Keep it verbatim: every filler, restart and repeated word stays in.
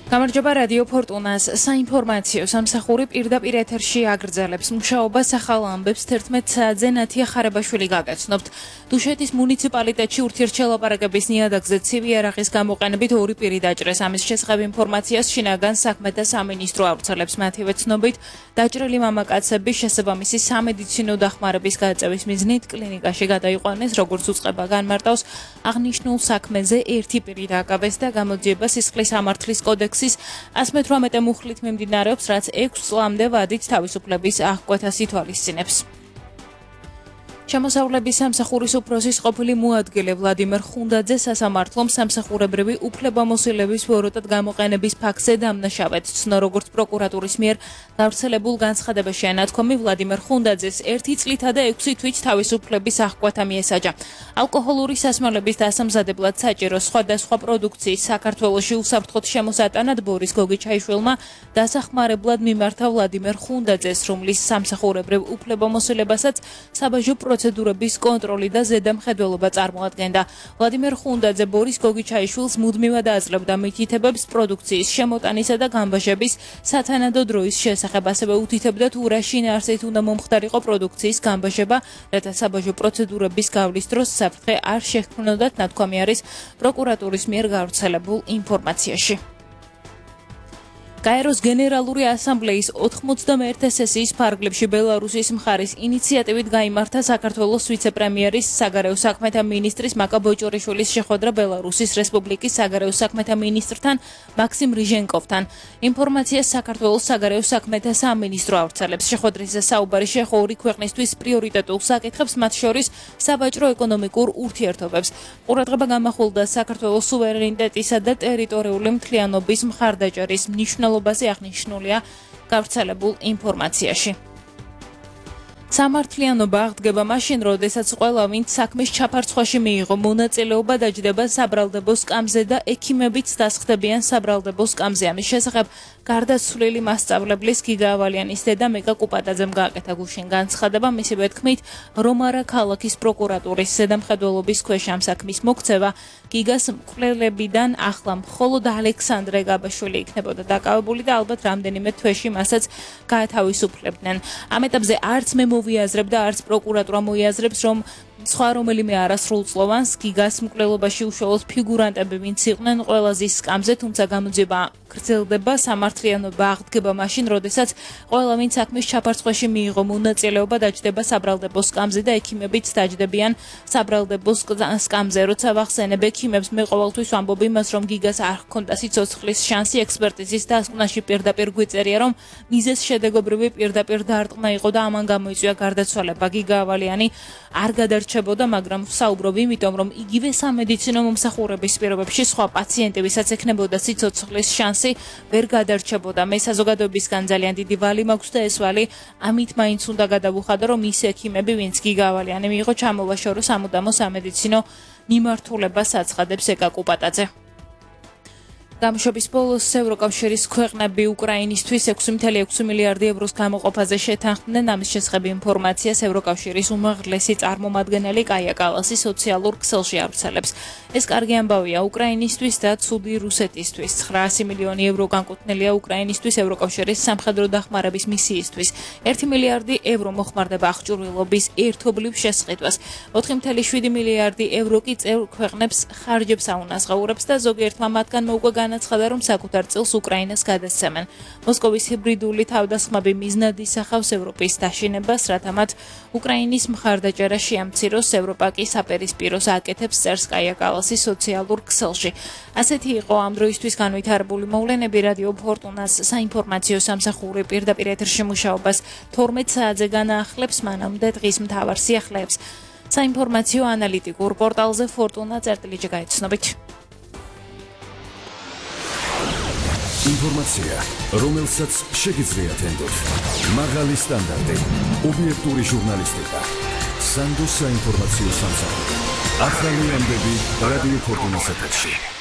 გამარჯობა რადიო ფორტუნას საინფორმაციო სამსახური პირდაპირ ეთერში აგრძელებს მუშაობას ახალ ამბებს თერთმეტ საათზე ნათია ხარებაშვილი გაგაცნობთ. დუშეთის მუნიციპალიტეტში ურთიერთშელაპარაკების ნიადაგზე ცივი იარაღის გამოყენებით ორი პირი დაჭრეს. ამის შესახებ ინფორმაციას შინაგან საქმეთა სამინისტრო ავრცელებს. მათივე ცნობით დაჭრილი მამაკაცები შესაბამისი სამედიცინო დახმარების გაწევის მიზნით კლინიკაში გადაიყვანეს, როგორც უწყება განმარტავს. აღნიშნულ საქმეზე ერთი პირი დააკავეს და გამოძიება სისხლის სამართლის კოდექსის ასი მე თვრამეტე მუხლით მიმდინარეობს, რაც ექვს წლამდე ვადით თავისუფლების აღკვეთას ითვალისწინებს. შემოსავლების სამსახურის უფროსის ყოფილი მოადგილე ვლადიმერ ხუნდაძე სასამართლომ სამსახურებრივი უფლებამოსილების ვოროტად გამოყენების ფაქტზე დამნაშავედ ცნო, როგორც პროკურატურის მიერ გავრცელებულ განცხადებაში ანათქვამი ვლადიმერ ხუნდაძეს ერთი წლითა და ექვსი თვით თავისუფლების აღკვეთა მიესაჯა. ალკოჰოლური სასმელების დასამზადებლად საჭირო სხვადასხვა პროდუქციის საქართველოში უსაფრთხოდ შემოსატანად ბორის გოგიჩაიშვილმა დასახმარებლად მიმართა ვლადიმერ ხუნდაძეს, რომლის სამსახურებრივ უფლებამოსილებასაც საბაჟო პროცედურების კონტროლი და ზედამხედველობა წარმოადგენდა. ვლადიმერ ხუნდაძე ბორის გოგიჩაიშვილს მუდმივად აძლევდა მითითებებს პროდუქციის შემოტანისა და გამბაჟების სათანადო დროის შესახებ, ასევე უთითებდა თუ რა შინაარსით უნდა მომხდარიყო პროდუქციის გამბაჟება, რათა საბაჟო პროცედურების გავლის დროს საფრთხე არ შეჰქმნოდათ, ნათქვამი არის პროკურატურის მიერ გავრცელებულ ინფორმაციაში. გაეროს გენერალური ასამბლეის ოთხმოცდამეერთე სესიის ფარგლებში ბელარუსის მხარის ინიციატივით გაიმართა საქართველოს ვიცე-პრემიერის საგარეო საქმეთა მინისტრის მაკა ბოჭორიშვილის შეხვედრა ბელარუსის რესპუბლიკის საგარეო საქმეთა მინისტრთან მაქსიმ რიჟენკოვთან. ინფორმაციას საქართველოს საგარეო საქმეთა სამინისტრო ავრცელებს. შეხვედრაზე საუბარი შეეხო ორი ქვეყნისთვის პრიორიტეტულ საკითხებს, მათ შორის საბაჭრო ეკონომიკურ ურთიერთობებს. ყურადღება გამახვილდა საქართველოს სუვერენიტეტისა და ტერიტორიული მთლიანობის მხარდაჭერის მნიშვნელობაზე აღნიშნულია გავრცელებულ ინფორმაციაში. სამართლიანობა აღდგება მაშინ, როდესაც ყველა, ვინც საქმის ჩაფარცხვაში მიიღო მონაწილეობა, დაჯდება საბრალდებო სკამზე და ექიმებიც დასხდებიან საბრალდებო სკამზე. ამის შესახებ გარდაცვლილი მასწავლებლის გიგა ავალიანის დედა მეკა კუპატაძემ გააკეთა გუშინ განცხადება. მისივე თქმით, რომ არა ქალაქის პროკურატურის ზედამხედველობის ქვეშ ამ საქმის მოქცევა გიგას მკვლელებიდან ახლა მხოლოდ ალექსანდრე გაბაშვილი იქნებოდა დაკავებული და ალბათ რამდენიმე თვეში მასაც გაათავისუფლებდნენ. ამ ეტაპზე არც მე მოვიაზრებ და არც პროკურატურა მოიაზრებს, რომ სხვა რომელიმე არასრულწლოვანს გიგას მკვლელობაში უშუალოდ ფიგურანტები, ვინც იყვნენ ყველაზე სკამზე, თუმცა გამოძიება გრძელდება. სამართლიანობა აღდგება მაშინ, როდესაც ყველა, ვინც საქმის ჩაფარცხვაში მიიღო მონაწილეობა, დაჯდება საბრალდებო სკამზე და ექიმებიც დაჯდებიან საბრალდებო სკამზე. როცა ვახსენებ ექიმებს, მე ყოველთვის ვამბობ იმას, რომ გიგას არ ჰქონდა სიცოცხლის შანსი ექსპერტიზის დასკვნაში პირდაპირ გვიწერია, რომ მიზეს შედეგობრივი პირდაპირ დარტყმა იყო და ამან გამოიწვია გარდაცვალება. გიგა ავალიანი არ გადარჩებოდა, მაგრამ ვსაუბრობ იმიტომ, რომ იგივე სამედიცინო მომსახურების პირობებში სხვა პაციენტი, ვისაც ექნებოდა სიცოცხლის შანსი, ვერ გადარჩებოდა. მე საზოგადოებისგან ძალიან დიდი ვალი მაქვს და ეს ვალი ამით მაინც უნდა გადავუხადო, რომ ის ექიმები, ვინც გიგა ავალიანი მიიღო, ჩამოვაშორო სამუდამო სამედიცინო მიმართულებას აცხადებს ეკა კუპატაძე. გამშვების ბოლოს ევროკავშირის ქვეყნები უკრაინისთვის ექვსი კoma ექვსი მილიარდი ევროს გამოყოფაზე შეთანხმდნენ. ამის შესახებ ინფორმაციას ევროკავშირის უმაღლესი წარმომადგენელი კაია კალასი სოციალურ ქსელში ავრცელებს. ეს კარგი ამბავია უკრაინისთვის და ცუდი რუსეთისთვის. ცხრაასი მილიონი ევრო განკუთვნილია უკრაინისთვის ევროკავშირის სამხედრო დახმარების მისიისთვის. ერთი მილიარდი ევრო მოხმარდება აღჭურვილობის ერთობლივ შესყიდვას. ოთხი კoma შვიდი მილიარდი ევრო კი წევრ ქვეყნებს ხარჯებს აუნაზღაურებს და ზოგიერთმა მათგან მოუგო განაცხადა, რომ საკუთარ წილს უკრაინას გადასცემენ. მოსკოვის ჰიბრიდული თავდასხმები მიზნად ისახავს ევროპის დაშინებას, რათა მათ უკრაინის მხარდაჭერა შეამციროს. ევროპა კი საპირისპიროს აკეთებს, წერს კაია კალასი სოციალურ ქსელში. ასეთი იყო ამ დროისთვის განვითარებული მოვლენები. რადიო ფორტუნას საინფორმაციო სამსახური პირდაპირ ეთერში მუშაობას თორმეტ საათზე განაახლებს, მანამდე დღის მთავარ სიახლეებს საინფორმაციო ანალიტიკურ პორტალზე ფორტუნა წერტილიჯი გაიცნობით. ინფორმაცია, რომელსაც შეგიძლიათ ენდოთ. მაღალი სტანდარტი, ობიექტური ჟურნალისტიკა. სანდოს საინფორმაციო სამსახური. ახალი ამბები რადიო ფორტუნას ეთერში.